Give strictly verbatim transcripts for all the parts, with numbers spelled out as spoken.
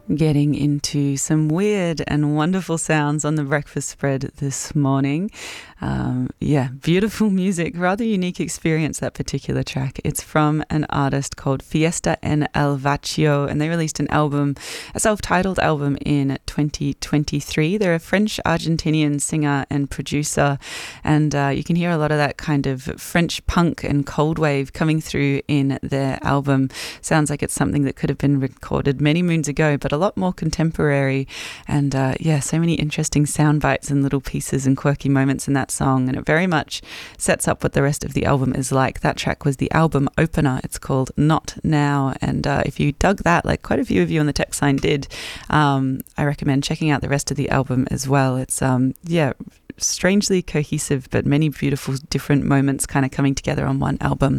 Getting into some weird and wonderful sounds on the breakfast spread this morning. Um, yeah, beautiful music, rather unique experience, that particular track. It's from an artist called Fiesta en el Vacío, and they released an album, a self-titled album in twenty twenty-three. They're a French-Argentinian singer and producer, and uh, you can hear a lot of that kind of French punk and cold wave coming through in their album. Sounds like it's something that could have been recorded many moons ago, but a lot more contemporary, and uh, yeah, so many interesting sound bites and little pieces and quirky moments in that song, and it very much sets up what the rest of the album is like. That track was the album opener. It's called Not Now, and uh, if you dug that, like quite a few of you on the text line did, um, I recommend checking out the rest of the album as well. It's um, yeah, strangely cohesive, but many beautiful different moments kind of coming together on one album.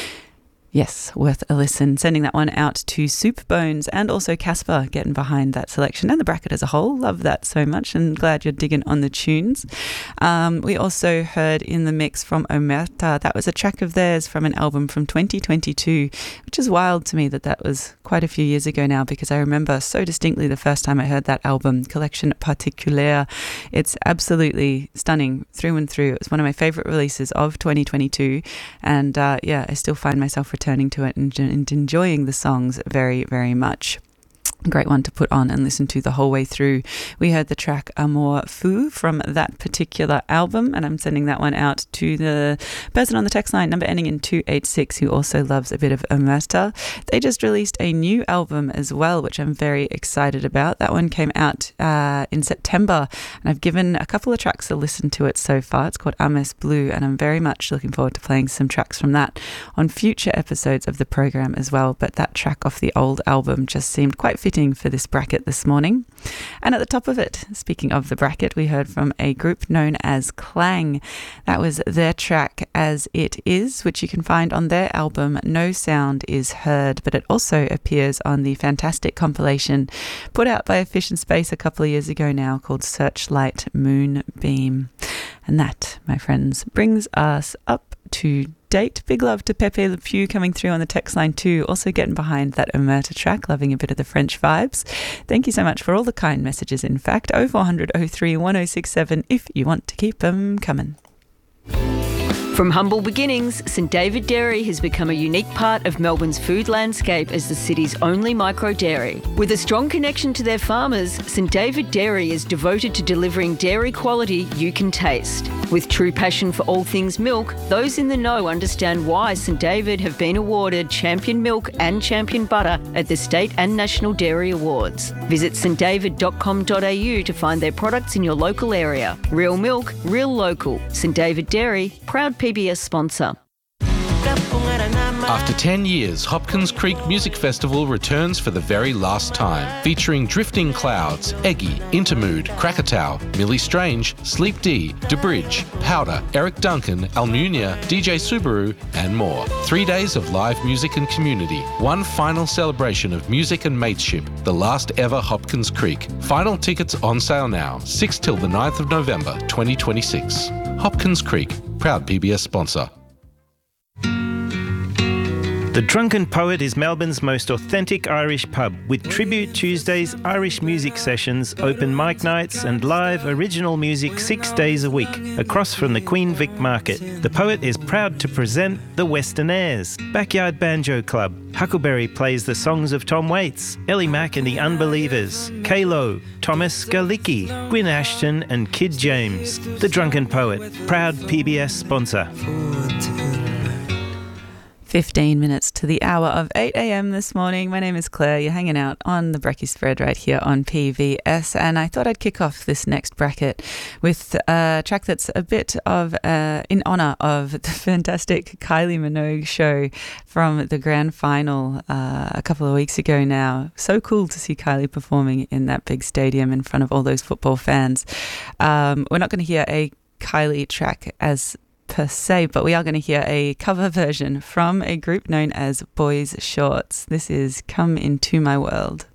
Yes, worth a listen. Sending that one out to Soup Bones and also Casper, getting behind that selection and the bracket as a whole. Love that so much, and glad you're digging on the tunes. Um, we also heard in the mix from Omerta. That was a track of theirs from an album from twenty twenty-two, which is wild to me that that was quite a few years ago now, because I remember so distinctly the first time I heard that album, Collection Particulière. It's absolutely stunning through and through. It was one of my favourite releases of twenty twenty-two, and uh, yeah, I still find myself returning turning to it and, and enjoying the songs very, very much. Great one to put on and listen to the whole way through. We heard the track Amour Fou from that particular album, and I'm sending that one out to the person on the text line, number ending in two eight six, who also loves a bit of Omerta. They just released a new album as well, which I'm very excited about. That one came out uh, in September, and I've given a couple of tracks a listen to it so far. It's called Ames Blue, and I'm very much looking forward to playing some tracks from that on future episodes of the program as well. But that track off the old album just seemed quite fitting for this bracket this morning. And at the top of it, speaking of the bracket, we heard from a group known as Clang. That was their track As It Is, which you can find on their album No Sound Is Heard, but it also appears on the fantastic compilation put out by Fish and Space a couple of years ago now called Searchlight Moonbeam. And that, my friends, brings us up to date. Big love to Pepe Le Pew coming through on the text line too, also getting behind that Omerta track, loving a bit of the French vibes. Thank you so much for all the kind messages, in fact. oh four hundred oh three one oh six seven if you want to keep them coming. From humble beginnings, St David Dairy has become a unique part of Melbourne's food landscape as the city's only micro dairy. With a strong connection to their farmers, St David Dairy is devoted to delivering dairy quality you can taste. With true passion for all things milk, those in the know understand why St David have been awarded Champion Milk and Champion Butter at the State and National Dairy Awards. Visit st david dot com dot a u to find their products in your local area. Real milk, real local. St David Dairy, proud P B S sponsor. After ten years, Hopkins Creek Music Festival returns for the very last time, featuring Drifting Clouds, Eggy, Intermood, Krakatoa, Millie Strange, Sleep D, DeBridge, Powder, Eric Duncan, Almunia, D J Subaru, and more. Three days of live music and community. One final celebration of music and mateship. The last ever Hopkins Creek. Final tickets on sale now, sixth till the ninth of November, twenty twenty-six. Hopkins Creek, proud P B S sponsor. The Drunken Poet is Melbourne's most authentic Irish pub, with Tribute Tuesdays, Irish music sessions, open mic nights and live original music six days a week, across from the Queen Vic Market. The Poet is proud to present the Western Airs, Backyard Banjo Club. Huckleberry plays the songs of Tom Waits, Ellie Mack and the Unbelievers, K-Lo, Thomas Galicki, Gwyn Ashton and Kid James. The Drunken Poet, proud P B S sponsor. fifteen minutes to the hour of eight a.m. this morning. My name is Claire. You're hanging out on the Brekkie Spread right here on P V S, and I thought I'd kick off this next bracket with a track that's a bit of uh, in honour of the fantastic Kylie Minogue show from the grand final uh, a couple of weeks ago now. So cool to see Kylie performing in that big stadium in front of all those football fans. Um, we're not going to hear a Kylie track as per se, but we are going to hear a cover version from a group known as Boys Shorts. This is Come Into My World.